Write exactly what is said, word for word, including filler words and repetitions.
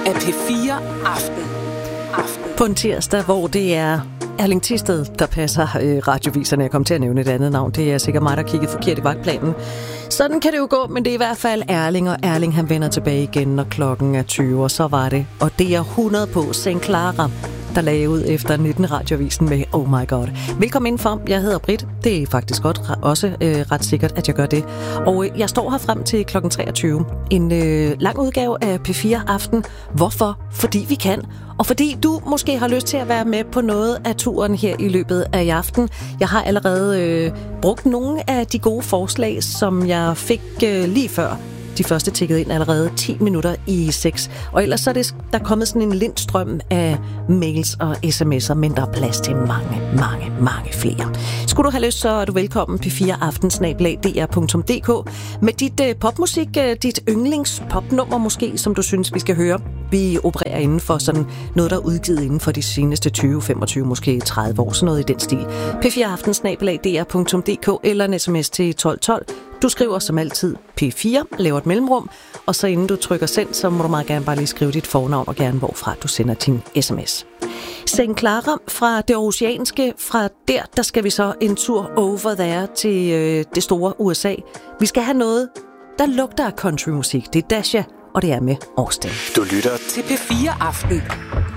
af P fire Aften. Aften. På en tirsdag, hvor det er Erling Thisted, der passer øh, radioviserne. Jeg kom til at nævne et andet navn. Det er sikkert mig, der kiggede forkert i vagtplanen. Sådan kan det jo gå, men det er i hvert fald Erling, og Erling han vender tilbage igen, når klokken er tyve, og så var det. Og det er hundrede på Saint Clara, der lagde ud efter nitten Radiovisen med Oh My God. Velkommen indenfor. Jeg hedder Britt. Det er faktisk godt også øh, ret sikkert, at jeg gør det. Og øh, jeg står her frem til klokken treogtyve. En øh, lang udgave af P fire Aften. Hvorfor? Fordi vi kan. Og fordi du måske har lyst til at være med på noget af turen her i løbet af i aften. Jeg har allerede øh, brugt nogle af de gode forslag, som jeg fik øh, lige før. De første tikkede ind allerede ti minutter i seks. Og ellers så er det, der er kommet sådan en lindstrøm af mails og sms'er, men der er plads til mange, mange, mange flere. Skulle du have lyst, så er du velkommen P fire Aften snabel-a d r punktum d k med dit uh, popmusik, uh, dit yndlingspopnummer måske, som du synes, vi skal høre. Vi opererer inden for sådan noget, der er udgivet inden for de seneste tyve, femogtyve, måske tredive år, sådan noget i den stil. P fire Aften snabel-a d r punktum d k eller en sms til tolv tolv. Du skriver som altid P fire, laver et mellemrum, og så inden du trykker send, så må du meget gerne bare lige skrive dit fornavn og gerne hvorfra du sender din sms. Saint Clara fra det oceanske, fra der, der skal vi så en tur over there til øh, det store U S A. Vi skal have noget, der lugter af countrymusik. Det er Dasha, og det er med Austin. Du lytter til P fire Aften